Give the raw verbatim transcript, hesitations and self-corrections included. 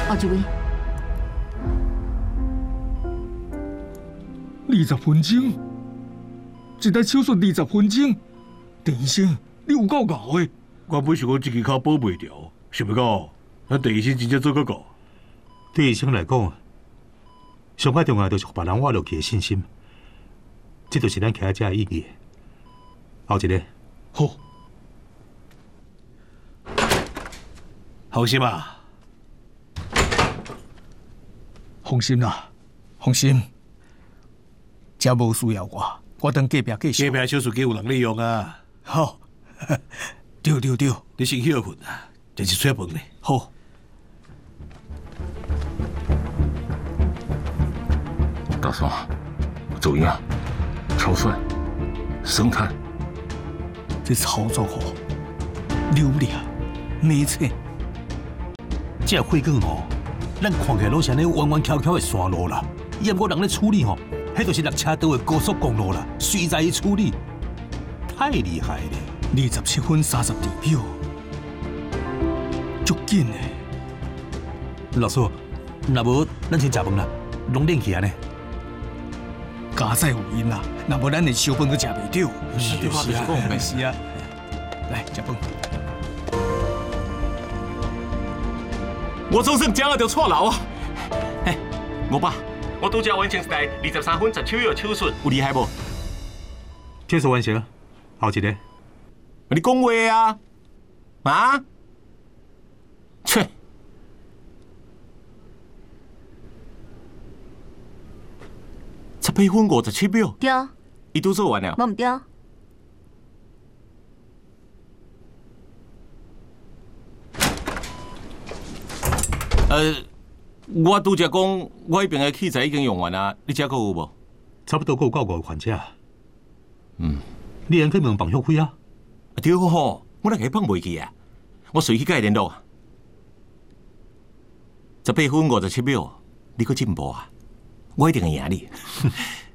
后一位。 二十分钟，一台手术二十分钟，陈医生，你有够牛的！ 我本想讲这支脚保袂牢，想不到咱陈医生真正做够够。 对医生来讲，上较重要就是别人活落去的信心，这就是咱徛遮的意义。后一个， 好， 放心吧， 放心啦，放心。遮无需要我，我等隔壁继续。 隔壁手术机有人利用啊。 好，对对对， 你先休困啊，真是吹饭咧。 好。 大嫂，怎样？超算、生产， 这操作好，流利、没错。 这血管吼，咱看起来拢像咧弯弯翘翘的山路啦，要我人咧处理吼。迄就是落车道的高速公路啦，随在处理，太厉害了！ 二十七分三十二秒，足紧的。 老叔，若无咱先食饭啦，拢冷起啊呢。 家在有因啦，若无咱连烧饭都食袂着。 是是啊， 没事啊。来食饭。 我总算将了条错牢啊！嘿，我爸。我拄则完成一台二十三分十七秒手术，有厉害无？ 手术完成，后一个。 你讲话啊？啊？切！十八分五十七秒。 对。 伊拄做完了。 无唔对。 呃。我拄则讲，我迄边的器材已经用完啊，你遮还有无？ 差不多够九五个患者。 嗯， 你应该问房学费啊？ 对吼，我来给放袂去啊，我随去甲伊联络。十八分五十七秒，你搁进步啊？我一定会赢你。